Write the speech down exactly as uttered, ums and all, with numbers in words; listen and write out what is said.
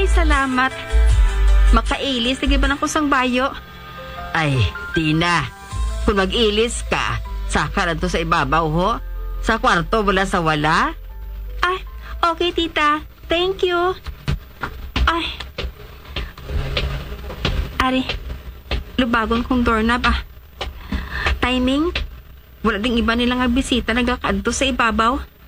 salamat. Makailis, lagi ba ng kusang bayo? Ay, Tina, kung mag-ilis ka, saka lang to sa ibabaw, ho? Sa kwarto, wala sa wala? Ay, okay, tita. Thank you. Ay. Ari, lubagon kong doorknob, ah. Timing, wala ding iba nilang bisita nagakadto sa ibabaw.